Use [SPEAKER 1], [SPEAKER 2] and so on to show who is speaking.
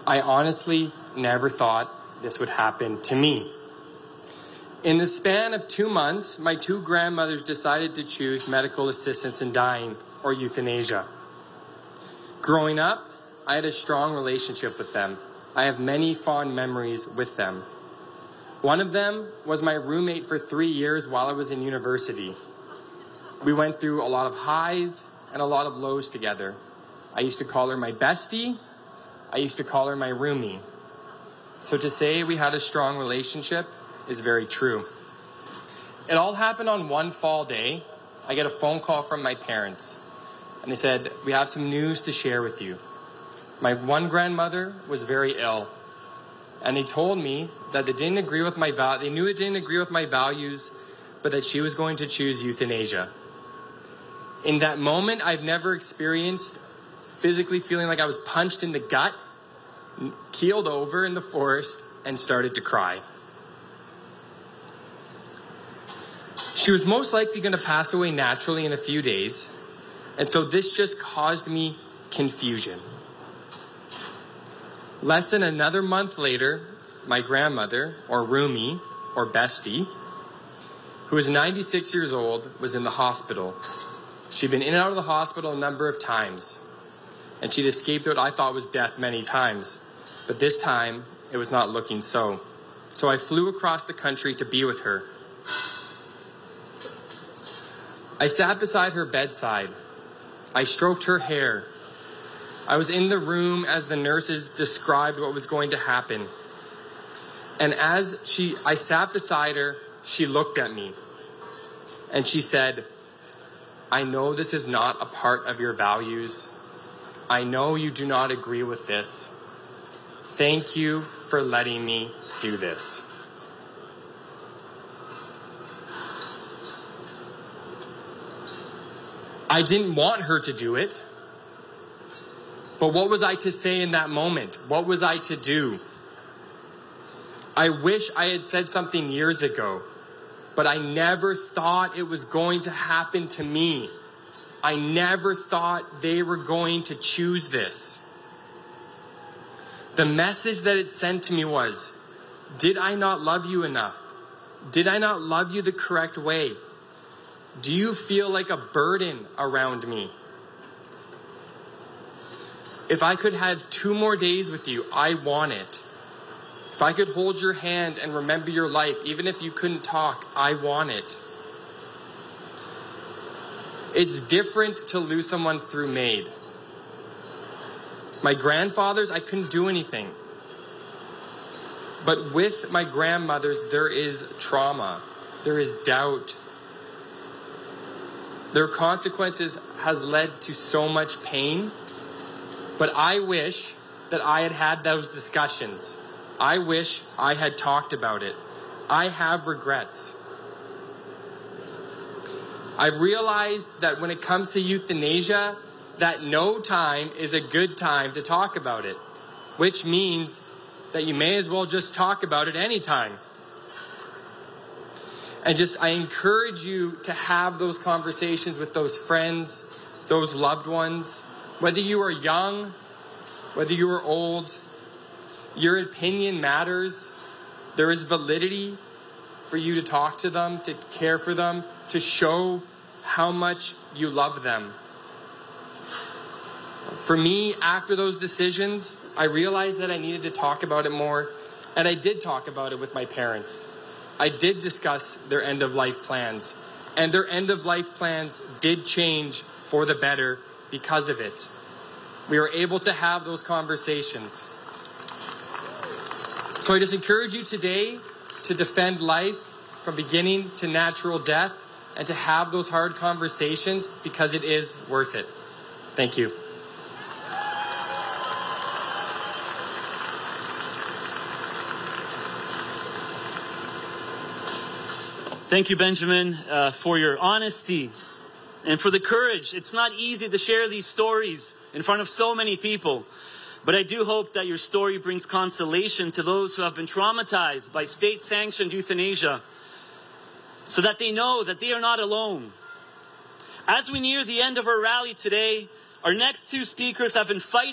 [SPEAKER 1] I honestly never thought this would happen to me. In the span of 2 months, my 2 grandmothers decided to choose medical assistance in dying, or euthanasia. Growing up, I had a strong relationship with them. I have many fond memories with them. One of them was my roommate for 3 years while I was in university. We went through a lot of highs and a lot of lows together. I used to call her my bestie. I used to call her my roomie. So to say we had a strong relationship is very true. It all happened on one fall day. I get a phone call from my parents, and they said, "We have some news to share with you." My one grandmother was very ill, and they told me that they didn't agree with they knew it didn't agree with my values, but that she was going to choose euthanasia. In that moment, I've never experienced physically feeling like I was punched in the gut, keeled over in the forest, and started to cry. She was most likely going to pass away naturally in a few days, and so this just caused me confusion. Less than another month later, my grandmother, or roomie, or bestie, who was 96 years old, was in the hospital. She'd been in and out of the hospital a number of times, and she'd escaped what I thought was death many times. But this time, it was not looking so. So I flew across the country to be with her. I sat beside her bedside. I stroked her hair. I was in the room as the nurses described what was going to happen. And as I sat beside her, she looked at me. And she said, "I know this is not a part of your values. I know you do not agree with this. Thank you for letting me do this." I didn't want her to do it. But what was I to say in that moment? What was I to do? I wish I had said something years ago, but I never thought it was going to happen to me. I never thought they were going to choose this. The message that it sent to me was, did I not love you enough? Did I not love you the correct way? Do you feel like a burden around me? If I could have 2 more days with you, I want it. If I could hold your hand and remember your life, even if you couldn't talk, I want it. It's different to lose someone through MAID. My grandfathers, I couldn't do anything. But with my grandmothers, there is trauma. There is doubt. Their consequences has led to so much pain. But I wish that I had had those discussions. I wish I had talked about it. I have regrets. I've realized that when it comes to euthanasia, that no time is a good time to talk about it, which means that you may as well just talk about it anytime. And I encourage you to have those conversations with those friends, those loved ones, whether you are young, whether you are old, your opinion matters. There is validity for you to talk to them, to care for them, to show how much you love them. For me, after those decisions, I realized that I needed to talk about it more, and I did talk about it with my parents. I did discuss their end-of-life plans, and their end-of-life plans did change for the better because of it. We were able to have those conversations. So I just encourage you today to defend life from beginning to natural death and to have those hard conversations because it is worth it. Thank you.
[SPEAKER 2] Thank you, Benjamin, for your honesty and for the courage. It's not easy to share these stories in front of so many people, but I do hope that your story brings consolation to those who have been traumatized by state-sanctioned euthanasia, so that they know that they are not alone. As we near the end of our rally today, our next 2 speakers have been fighting